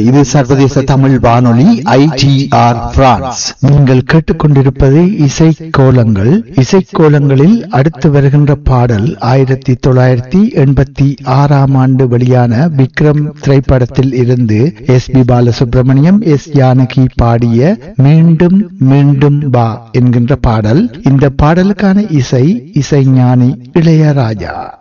இது சர்வதேச தமிழ் வானொலி ஐடிஆர் பிரான்ஸ். நீங்கள் கேட்டுக்கொண்டிருப்பது இசைக்கோலங்கள். இசைக்கோலங்களில் அடுத்து வருகின்ற பாடல் 1986 வெளியான விக்ரம் திரைப்படத்தில் இருந்து எஸ்.பி. பாலசுப்ரமணியம், எஸ். ஜானகி பாடிய மீண்டும் மீண்டும் வா என்கின்ற பாடல். இந்த பாடலுக்கான இசைஞானி இளையராஜா.